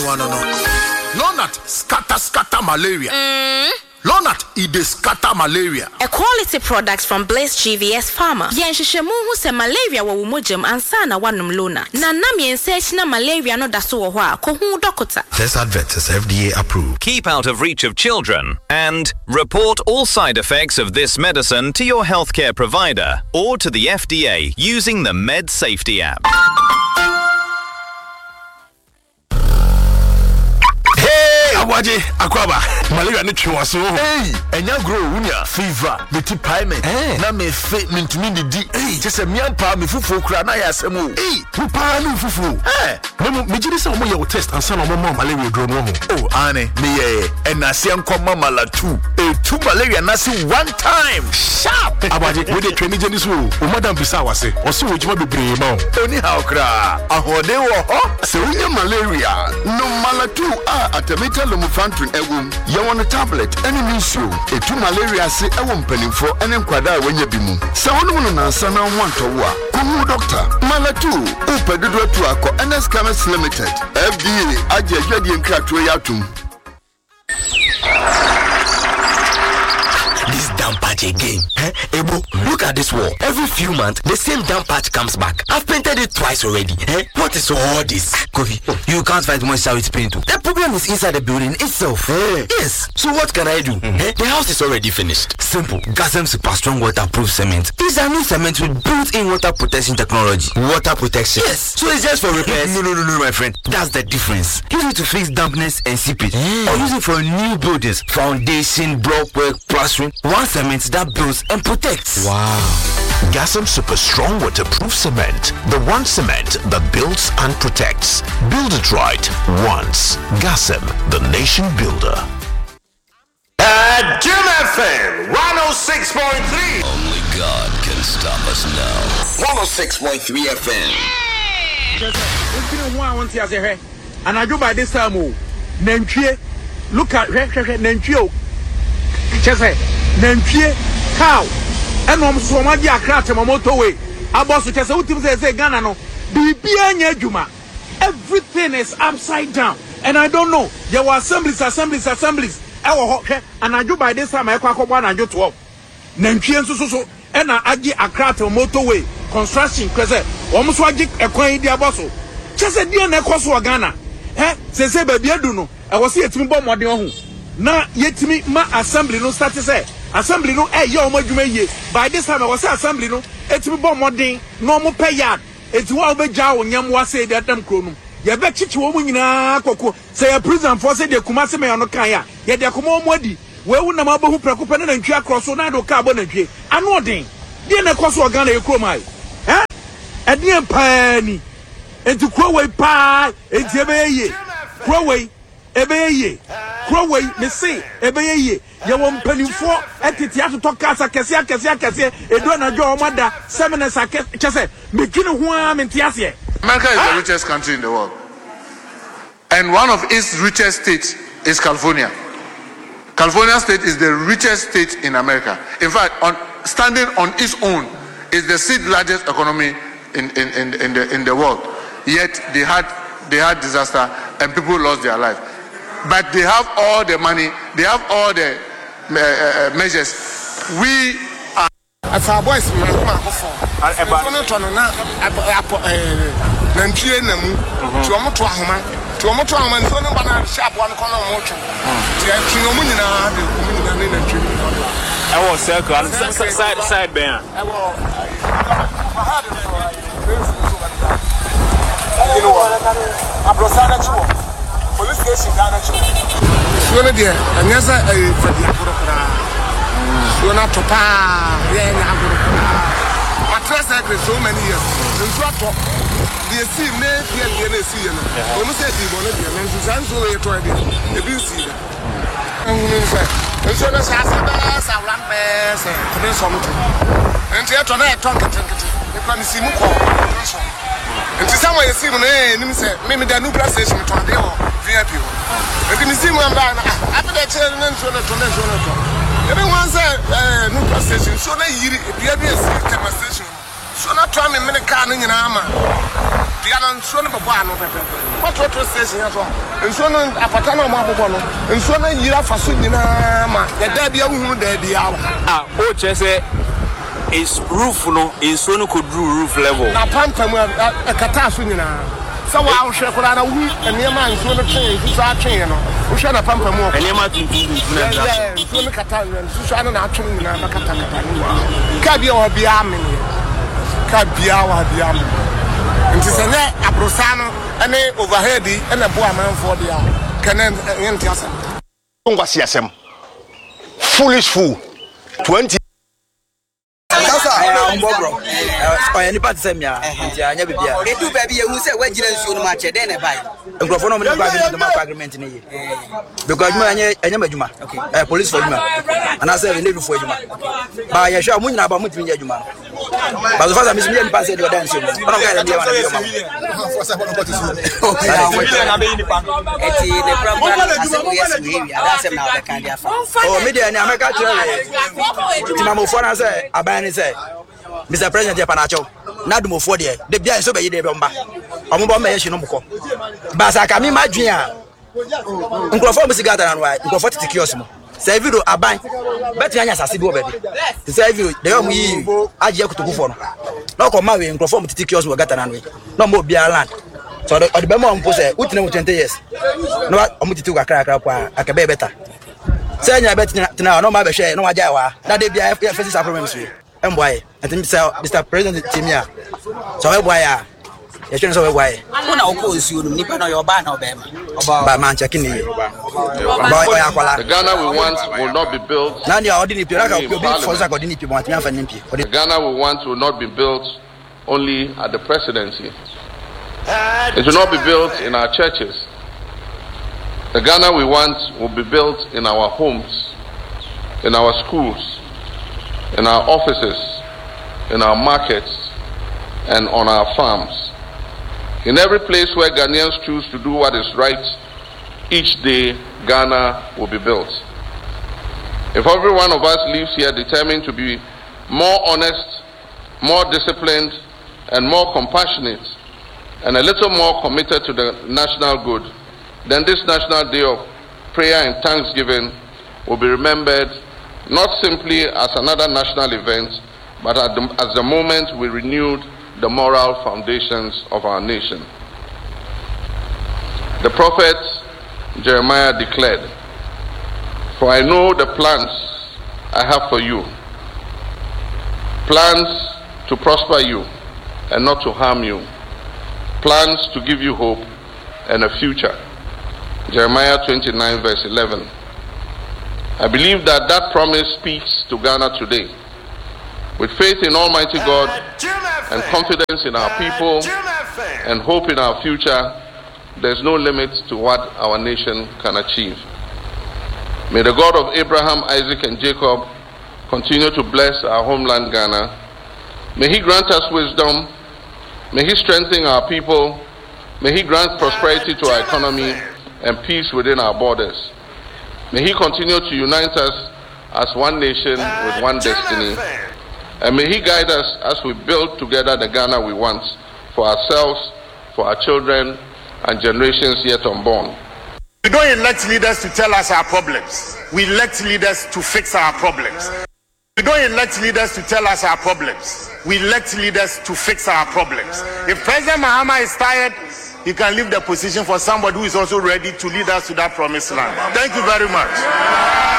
Lonat scatter malaria. Lonat ide scatter malaria. A quality product from Blaze GVS Pharma. Yenshishemu hu se malaria wa umujim ansana wanum Lonat. Na nam search na malaria no daso wo hwa ko hu dokota. This advert is FDA approved. Keep out of reach of children and report all side effects of this medicine to your healthcare provider or to the FDA using the Med Safety app. Awaje akwaba malaria ne twa so enya grow unya fever beti payment na me fe mintumi didi chese miampa me fufu kura na ya asemu pupa no fufu me jiri se mo ye test ansa na mo malaria dro no ho ane me ye enase enkoma mala 2 malaria na si one time sharp awaje we dey twemi jeni so o madam bisa wase o so wojima bebre ma oni how kra ahode wo ho se unya malaria no mala 2 atamita lumufantun egum yewon tablet eni misio etu malaria se ewo mpanimfo ene nkwada wanya bimu se wonu na nsa na wantowo a kuhu doctor mala 2 upedodo tu akọ NS Chemist Limited FDA aje adwadi nkratoe yatum. This damn patch again. Ebo, look at this wall. Every few months, the same damn patch comes back. I've painted it twice already. What is all this? Kofi, you can't find moisture with paint. The problem is inside the building itself. Yes. So what can I do? The house is already finished. Simple. Gasem Super Strong Waterproof Cement. It's a new cement with built-in water protection technology. Water protection. Yes. So it's just for repairs. No, my friend. That's the difference. Use it to fix dampness and seepage. Or use it for new buildings, foundation, block work, plastering. One cement that builds and protects. Wow. Gasm Super Strong Waterproof Cement. The one cement that builds and protects. Build it right once. Gasm, the nation builder. Jim FM 106.3. Only God can stop us now. 106.3 FM. And I do by this time, Nantwie. Look at Nantwie. Chese Nantwie cow. Enom so ma di akra te motorway. Aboso chese utim say Ghana no. Bibia nya adwuma. Everything is upside down. And I don't know. There were assemblies. Ewo ho hwe. And I do by this time I kwa akobwa na jo 12. Nantwie so. And I agi akra te motorway. Construction kwese. Omo so agi ekwan di aboso. Chese di na ekoso Ghana. Say baby adu no. E wo se etimi bom modern ho. Na yetimi ma assembly no start say assembly no ye omadwuma ye by this time I was assembly no etimi bom modern no mo pay yard eti wa obegya wo nyamwa say dey atam kro no ye be chichi wo mu nyina kokko say prison for say dey kuma say me no kan ya ye dey kuma mo adi we wu na ma bohu prekope na ntwi across so na do ka bo na ntwi anu odin dey na koso Ghana ye kro mai edin paani enti kro we pa enti ebeye kro we ebeye Crowway, me say, ebeye, ye won't penny for etiti to casa kese, edo na jo mother, seminars a chese, begin who in Tiasia. America is the richest country in the world. And one of its richest states is California. California state is the richest state in America. In fact, standing on its own is the sixth largest economy in the world. Yet they had disaster and people lost their life. But they have all the money, they have all the measures. We are. As our boys, my home for. I want to know Nantwie namu. To amoto ahoma. To amoto ahoma. So no bana sharp one corner moto. Ti kino mu nyina de mu nyina ne Nantwie. I was circle side band. I was. You know what? Abrosada chuo. Police station Ghana chuo. So no there. Anyasa for the akoro. So na topa. Yeah na akoro. Mattress cycle so many years. So top. The see me the see no. Omo say di bono di na nsan so we to dey. E bi see da. Ehunu nse. Nso na sa sa rampe se. Kone so mo to. Enti e to na e ton ketenkete. E kwa ni si mu ko. Enti sama ye si mu na nim se me da new station to dey ho VIP ho. Enti mi si mu amba na after the chair na nso na to. Every one say new station so na yiri e bia bi si station. So na to me car no nyina ama. Dia na nso na babo ano pepe. petrol station so nsuo no apata na mo abobɔ no nsuo no yira fa so nyina ma da bia hu da bia o chese is roof no nsuo no could roof level na pampa mu kata so nyina so wa hwe kora na wu enema nsuo no twen nsuo atwen no wo hwe na pampa mu enema tuntun na nsuo no kata nsuo na atwen nyina na kata ka bia wa bia amen ka bia wa bia amen nti se ne abrosano ene overhead ene bo amanfo dia kenen yenti asa ngwa siasem foolish fool 20 bro any part say me nti anya bibia e du ba bi ye hu say wagina nsuo no ma che den na bai nkrofo no mo dey agreement ma agreement ni ye because me anya majuma police for juma ana say navy for juma ba ye sha mo nyina ba mo timi nya juma ba so fast me me pass say dey dance mo ono ka dey ma na for say for to na be ni pa eti the program na say we yes we ada say na be kan dia fa me dey ni ameka chere ti ma mo for na say aban ni say Mr. President Yapanacho, Nadumo for the Bia so be de bomba. Ombo me yeshi no mko. Basa ka mi madwin a. Nkrofo mo sigata na nwa, nkrofo titikios mo. Say video aban. Bet anya sase bi obedi. Say video de yo mu yi aje akutugufo no. Na ko ma we nkrofo mo titikios mo gata na nwa. Na mo bia land. So the be mo mpo say utina 20 years. No omo titiku akra kwa akabe beta. Say nya bet na no ma be hwe no waja wa. Na de bia face sa problems we. Mboye atim say Mr. President Timia so we boy ya you so we boy una oko nsuo num nipa na yo ba na obema ba man check ni the Ghana we want will not be built. Na dia ordinary people like obi for say ordinary people want me afa nimpi. The Ghana we want will not be built only at the presidency. It will not be built in our churches. The Ghana we want will be built in our homes, in our schools, in our offices, in our markets, and on our farms. In every place where Ghanaians choose to do what is right, each day Ghana will be built. If every one of us lives here determined to be more honest, more disciplined, and more compassionate, and a little more committed to the national good, then this National Day of Prayer and Thanksgiving will be remembered not simply as another national event, but as the moment we renewed the moral foundations of our nation. The prophet Jeremiah declared, "For I know the plans I have for you, plans to prosper you and not to harm you, plans to give you hope and a future." Jeremiah 29 verse 11. I believe that that promise speaks to Ghana today. With faith in Almighty God and confidence in our people and hope in our future, there's no limit to what our nation can achieve. May the God of Abraham, Isaac, and Jacob continue to bless our homeland Ghana. May He grant us wisdom. May He strengthen our people. May He grant prosperity to our economy and peace within our borders. May He continue to unite us as one nation with one destiny. And may He guide us as we build together the Ghana we want for ourselves, for our children, and generations yet unborn. We don't elect leaders to tell us our problems. We elect leaders to fix our problems. We don't elect leaders to tell us our problems. We elect leaders to fix our problems. If President Mahama is tired, he can leave the position for somebody who is also ready to lead us to that promised land. Thank you very much.